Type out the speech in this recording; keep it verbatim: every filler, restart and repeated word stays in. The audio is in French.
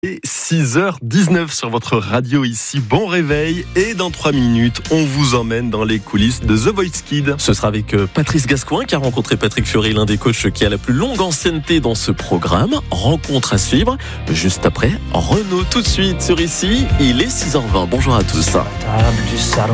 Et six heures dix-neuf sur votre radio ici, bon réveil, et dans trois minutes, on vous emmène dans les coulisses de The Voice Kids. Ce sera avec Patrice Gascoin qui a rencontré Patrick Fiori, l'un des coachs qui a la plus longue ancienneté dans ce programme. Rencontre à suivre, juste après Renaud tout de suite sur ici, il est six heures vingt. Bonjour à tous. Table du salon.